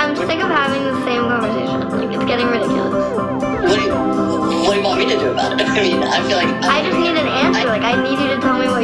I'm sick of having the same conversation. Like, it's getting ridiculous. What do you want me to do about it? I mean, I feel like... I just need an answer. Like, I need you to tell me what